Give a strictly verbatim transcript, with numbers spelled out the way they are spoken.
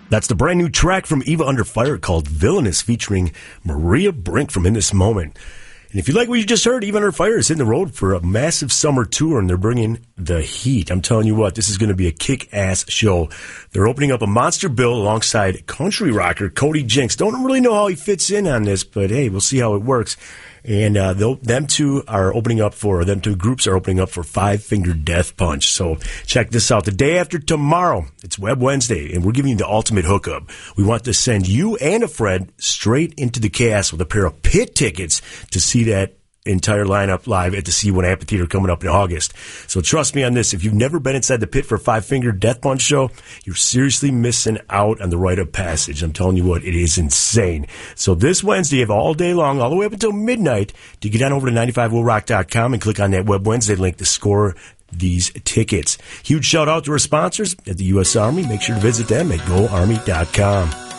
That's the brand new track from Eva Under Fire called Villainous, featuring Maria Brink from In This Moment. And if you like what you just heard, Eva Under Fire is hitting the road for a massive summer tour, and they're bringing the heat. I'm telling you what, this is going to be a kick-ass show. They're opening up a monster bill alongside country rocker Cody Jinks. Don't really know how he fits in on this, but hey, we'll see how it works. And uh, them two are opening up for, them two groups are opening up for Five Finger Death Punch. So check this out. The day after tomorrow, it's Web Wednesday, and we're giving you the ultimate hookup. We want to send you and a friend straight into the chaos with a pair of pit tickets to see that entire lineup live at the C one Amphitheater coming up in August. So trust me on this. If you've never been inside the pit for a Five Finger Death Punch show, you're seriously missing out on the rite of passage. I'm telling you what, it is insane. So this Wednesday, you have all day long, all the way up until midnight, to get on over to ninety-five will rock dot com and click on that Web Wednesday link to score these tickets. Huge shout out to our sponsors at the U S Army. Make sure to visit them at go army dot com.